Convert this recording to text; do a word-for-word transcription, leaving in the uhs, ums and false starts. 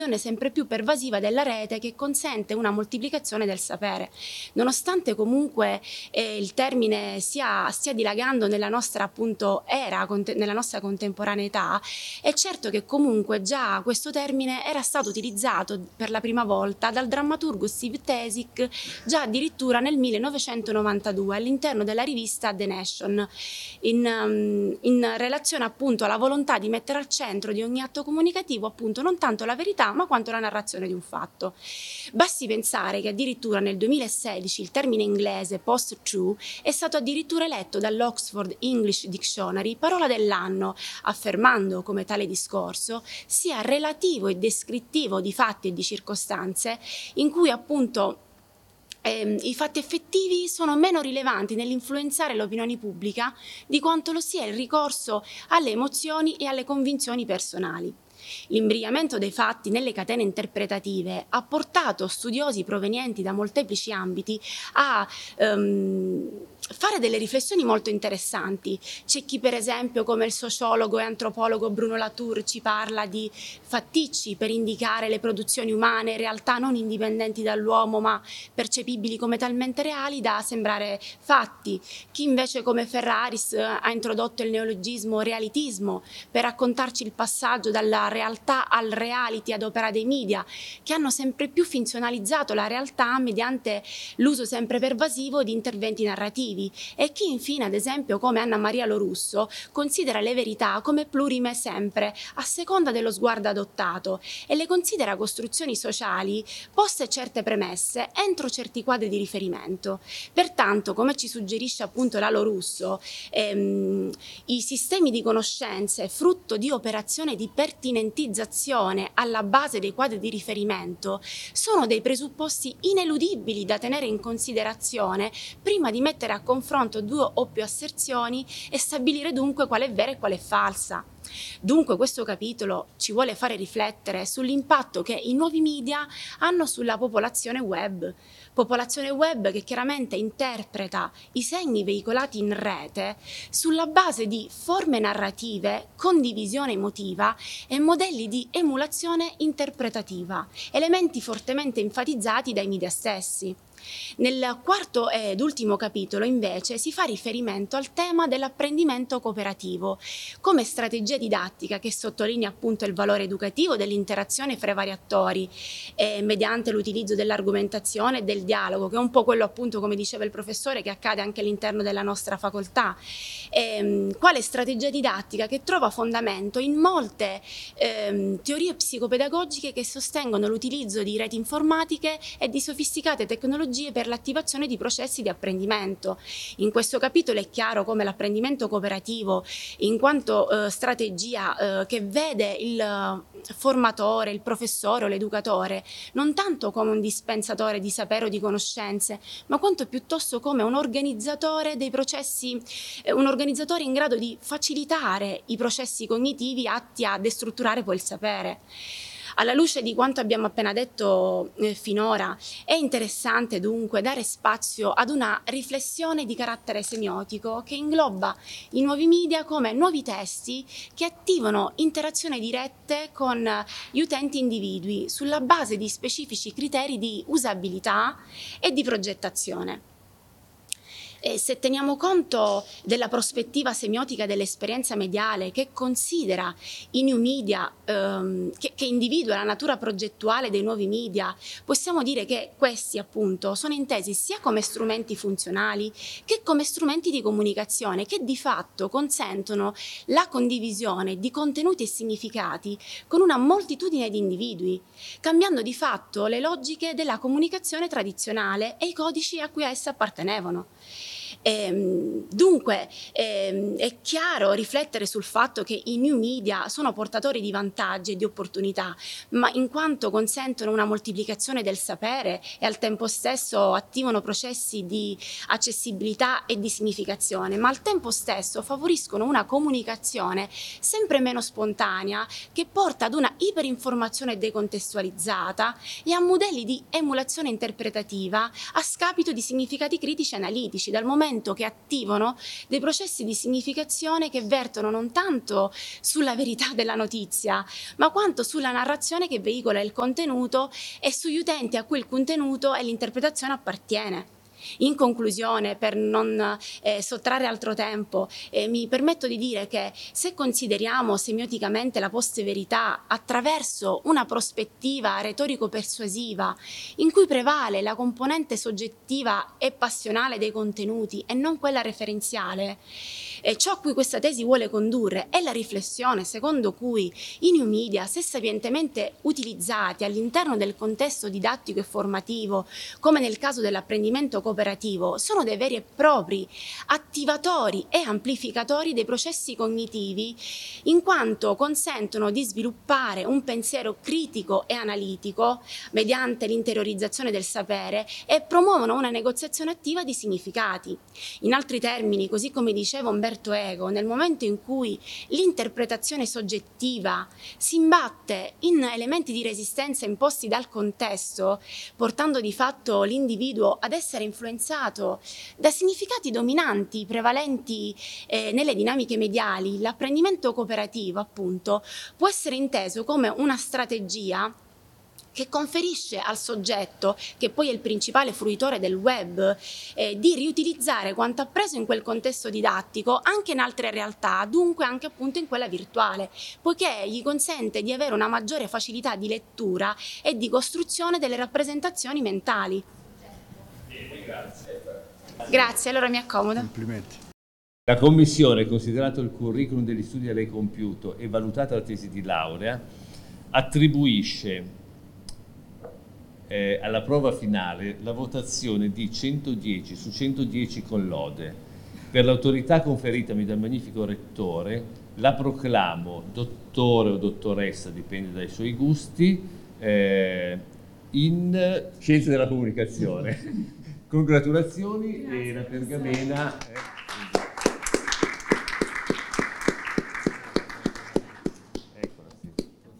sempre più pervasiva della rete che consente una moltiplicazione del sapere. Nonostante comunque eh, il termine sia, stia dilagando nella nostra appunto era, nella nostra contemporaneità, è certo che comunque già questo termine era stato utilizzato per la prima volta dal drammaturgo Steve Tesic già addirittura nel millenovecentonovantadue all'interno della rivista The Nation, in, um, in relazione appunto alla volontà di mettere al centro di ogni atto comunicativo appunto non tanto la verità ma quanto la narrazione di un fatto. Basti pensare che addirittura nel duemilasedici il termine inglese post-truth è stato addirittura eletto dall'Oxford English Dictionary parola dell'anno, affermando come tale discorso sia relativo e descrittivo di fatti e di circostanze in cui appunto Eh, i fatti effettivi sono meno rilevanti nell'influenzare l'opinione pubblica di quanto lo sia il ricorso alle emozioni e alle convinzioni personali. L'imbrigliamento dei fatti nelle catene interpretative ha portato studiosi provenienti da molteplici ambiti a um, fare delle riflessioni molto interessanti. C'è chi per esempio come il sociologo e antropologo Bruno Latour ci parla di fatticci per indicare le produzioni umane, realtà non indipendenti dall'uomo ma percepibili come talmente reali da sembrare fatti. Chi invece come Ferraris ha introdotto il neologismo realitismo per raccontarci il passaggio dalla realtà al reality ad opera dei media, che hanno sempre più finzionalizzato la realtà mediante l'uso sempre pervasivo di interventi narrativi, e chi infine ad esempio come Anna Maria Lorusso considera le verità come plurime sempre a seconda dello sguardo adottato e le considera costruzioni sociali poste certe premesse entro certi quadri di riferimento. Pertanto, come ci suggerisce appunto la Lorusso, ehm, i sistemi di conoscenze frutto di operazione di pertinenza alla base dei quadri di riferimento sono dei presupposti ineludibili da tenere in considerazione prima di mettere a confronto due o più asserzioni e stabilire dunque quale è vera e quale è falsa. Dunque questo capitolo ci vuole fare riflettere sull'impatto che i nuovi media hanno sulla popolazione web, popolazione web che chiaramente interpreta i segni veicolati in rete sulla base di forme narrative, condivisione emotiva e modelli di emulazione interpretativa, elementi fortemente enfatizzati dai media stessi. Nel quarto ed ultimo capitolo invece si fa riferimento al tema dell'apprendimento cooperativo come strategia didattica che sottolinea appunto il valore educativo dell'interazione fra i vari attori eh, mediante l'utilizzo dell'argomentazione e del dialogo, che è un po' quello appunto, come diceva il professore, che accade anche all'interno della nostra facoltà. E, quale strategia didattica che trova fondamento in molte eh, teorie psicopedagogiche che sostengono l'utilizzo di reti informatiche e di sofisticate tecnologie per l'attivazione di processi di apprendimento. In questo capitolo è chiaro come l'apprendimento cooperativo, in quanto eh, strategia eh, che vede il eh, formatore, il professore o l'educatore non tanto come un dispensatore di sapere o di conoscenze, ma quanto piuttosto come un organizzatore dei processi, eh, un organizzatore in grado di facilitare i processi cognitivi atti a destrutturare poi il sapere. Alla luce di quanto abbiamo appena detto eh, finora, è interessante dunque dare spazio ad una riflessione di carattere semiotico che ingloba i nuovi media come nuovi testi che attivano interazioni dirette con gli utenti individui sulla base di specifici criteri di usabilità e di progettazione. E se teniamo conto della prospettiva semiotica dell'esperienza mediale che considera i new media, ehm, che, che individua la natura progettuale dei nuovi media, possiamo dire che questi appunto sono intesi sia come strumenti funzionali che come strumenti di comunicazione che di fatto consentono la condivisione di contenuti e significati con una moltitudine di individui, cambiando di fatto le logiche della comunicazione tradizionale e i codici a cui essa appartenevano. Ehm, dunque ehm, è chiaro riflettere sul fatto che i new media sono portatori di vantaggi e di opportunità, ma in quanto consentono una moltiplicazione del sapere e al tempo stesso attivano processi di accessibilità e di significazione, ma al tempo stesso favoriscono una comunicazione sempre meno spontanea che porta ad una iperinformazione decontestualizzata e a modelli di emulazione interpretativa a scapito di significati critici e analitici, dal momento momento che attivano dei processi di significazione che vertono non tanto sulla verità della notizia, ma quanto sulla narrazione che veicola il contenuto e sugli utenti a cui il contenuto e l'interpretazione appartiene. In conclusione, per non eh, sottrarre altro tempo, eh, mi permetto di dire che se consideriamo semioticamente la post-verità attraverso una prospettiva retorico-persuasiva in cui prevale la componente soggettiva e passionale dei contenuti e non quella referenziale, eh, ciò a cui questa tesi vuole condurre è la riflessione secondo cui i new media, se sapientemente utilizzati all'interno del contesto didattico e formativo, come nel caso dell'apprendimento cooperativo, sono dei veri e propri attivatori e amplificatori dei processi cognitivi, in quanto consentono di sviluppare un pensiero critico e analitico mediante l'interiorizzazione del sapere e promuovono una negoziazione attiva di significati. In altri termini, così come diceva Umberto Eco, nel momento in cui l'interpretazione soggettiva si imbatte in elementi di resistenza imposti dal contesto, portando di fatto l'individuo ad essere influenzato da significati dominanti, prevalenti eh, nelle dinamiche mediali, l'apprendimento cooperativo, appunto, può essere inteso come una strategia che conferisce al soggetto, che poi è il principale fruitore del web, eh, di riutilizzare quanto appreso in quel contesto didattico anche in altre realtà, dunque anche appunto in quella virtuale, poiché gli consente di avere una maggiore facilità di lettura e di costruzione delle rappresentazioni mentali. Grazie. Grazie, allora mi accomodo. Complimenti. La Commissione, considerato il curriculum degli studi a lei compiuto e valutata la tesi di laurea, attribuisce eh, alla prova finale la votazione di centodieci su centodieci con lode. Per l'autorità conferitami dal magnifico Rettore, la proclamo dottore o dottoressa, dipende dai suoi gusti, eh, in Scienze della Comunicazione. Congratulazioni. Grazie, e la pergamena...